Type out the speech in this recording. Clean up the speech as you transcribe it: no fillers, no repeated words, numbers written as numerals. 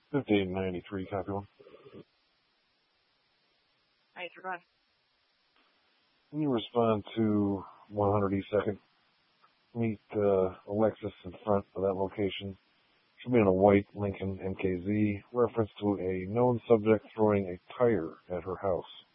5893, copy one. Right, you're going. Can you respond to 100 E2nd? Meet Alexis in front of that location. She'll be in a white Lincoln MKZ, reference to a known subject throwing a tire at her house.